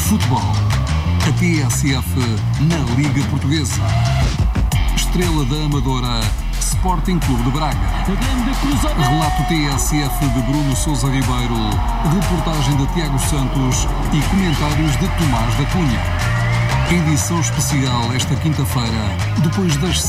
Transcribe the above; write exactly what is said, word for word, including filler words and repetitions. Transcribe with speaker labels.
Speaker 1: Futebol. A T S F na Liga Portuguesa. Estrela da Amadora, Sporting Clube de Braga. Relato T S F de Bruno Sousa Ribeiro. Reportagem de Tiago Santos e comentários de Tomás da Cunha. Edição especial esta quinta-feira, depois das